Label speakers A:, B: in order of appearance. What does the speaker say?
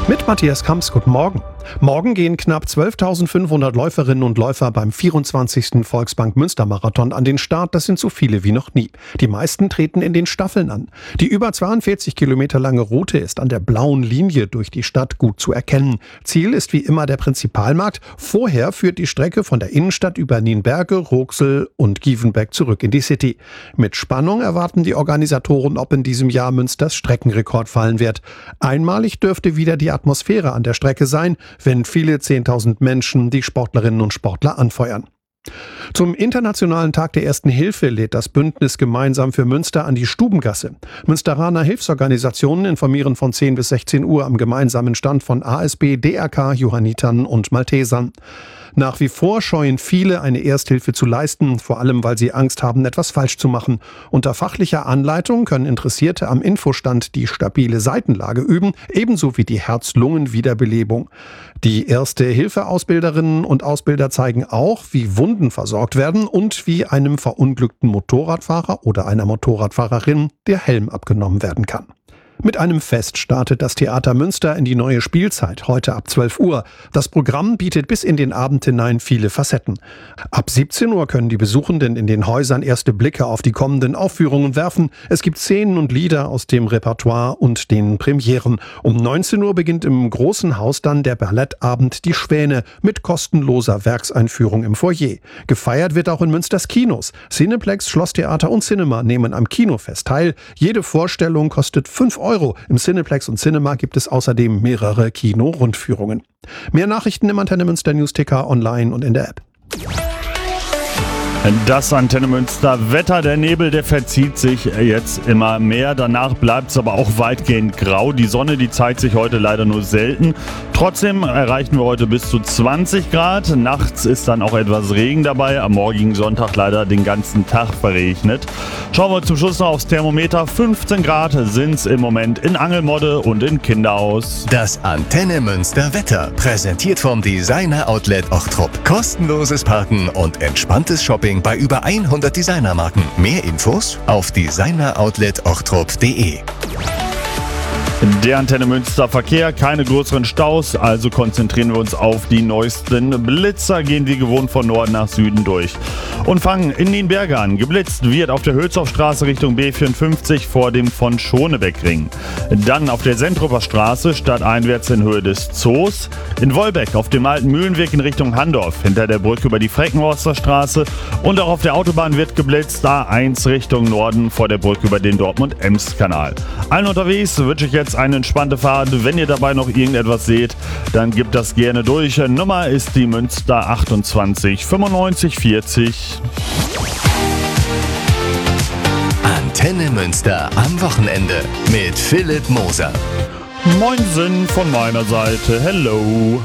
A: Mit Matthias Kamps, guten Morgen. Morgen gehen knapp 12.500 Läuferinnen und Läufer beim 24. Volksbank Münster-Marathon an den Start. Das sind so viele wie noch nie. Die meisten treten in den Staffeln an. Die über 42 Kilometer lange Route ist an der blauen Linie durch die Stadt gut zu erkennen. Ziel ist wie immer der Prinzipalmarkt. Vorher führt die Strecke von der Innenstadt über Nienberge, Rooksel und Gievenbeck zurück in die City. Mit Spannung erwarten die Organisatoren, ob in diesem Jahr Münsters Streckenrekord fallen wird. Einmalig dürfte wieder die Atmosphäre an der Strecke sein, wenn viele 10.000 Menschen die Sportlerinnen und Sportler anfeuern. Zum Internationalen Tag der Ersten Hilfe lädt das Bündnis Gemeinsam für Münster an die Stubengasse. Münsteraner Hilfsorganisationen informieren von 10 bis 16 Uhr am gemeinsamen Stand von ASB, DRK, Johannitern und Maltesern. Nach wie vor scheuen viele, eine Ersthilfe zu leisten, vor allem weil sie Angst haben, etwas falsch zu machen. Unter fachlicher Anleitung können Interessierte am Infostand die stabile Seitenlage üben, ebenso wie die Herz-Lungen-Wiederbelebung. Die Erste-Hilfe-Ausbilderinnen und Ausbilder zeigen auch, wie Wunden versorgt werden und wie einem verunglückten Motorradfahrer oder einer Motorradfahrerin der Helm abgenommen werden kann. Mit einem Fest startet das Theater Münster in die neue Spielzeit, heute ab 12 Uhr. Das Programm bietet bis in den Abend hinein viele Facetten. Ab 17 Uhr können die Besuchenden in den Häusern erste Blicke auf die kommenden Aufführungen werfen. Es gibt Szenen und Lieder aus dem Repertoire und den Premieren. Um 19 Uhr beginnt im Großen Haus dann der Ballettabend Die Schwäne mit kostenloser Werkseinführung im Foyer. Gefeiert wird auch in Münsters Kinos. Cineplex, Schlosstheater und Cinema nehmen am Kinofest teil. Jede Vorstellung kostet 5 Euro. Im Cineplex und Cinema gibt es außerdem mehrere Kino-Rundführungen. Mehr Nachrichten im Antenne Münster News-Ticker online und in der App.
B: Das Antenne Münster Wetter, der Nebel, der verzieht sich jetzt immer mehr. Danach bleibt es aber auch weitgehend grau. Die Sonne, die zeigt sich heute leider nur selten. Trotzdem erreichen wir heute bis zu 20 Grad. Nachts ist dann auch etwas Regen dabei. Am morgigen Sonntag leider den ganzen Tag verregnet. Schauen wir zum Schluss noch aufs Thermometer. 15 Grad sind es im Moment in Angelmodde und in Kinderhaus.
C: Das Antenne Münster Wetter, präsentiert vom Designer Outlet Ochtrup. Kostenloses Parken und entspanntes Shopping bei über 100 Designermarken. Mehr Infos auf designeroutlet-ochtrup.de.
B: Der Antenne Münster Verkehr, keine größeren Staus, also konzentrieren wir uns auf die neuesten Blitzer, gehen wie gewohnt von Norden nach Süden durch und fangen in Nienberge an. Geblitzt wird auf der Hülshoffstraße Richtung B54 vor dem von Schonebeck-Ring. Dann auf der Sentruper Straße stadteinwärts in Höhe des Zoos. In Wolbeck auf dem alten Mühlenweg in Richtung Handorf, hinter der Brücke über die Freckenhorster Straße. Und auch auf der Autobahn wird geblitzt, A1 Richtung Norden vor der Brücke über den Dortmund-Ems-Kanal. Allen unterwegs wünsche ich jetzt eine entspannte Fahrt. Wenn ihr dabei noch irgendetwas seht, dann gebt das gerne durch. Nummer ist die Münster 28 95 40.
C: Antenne Münster am Wochenende mit Philipp Moser.
B: Moinsen von meiner Seite. Hello.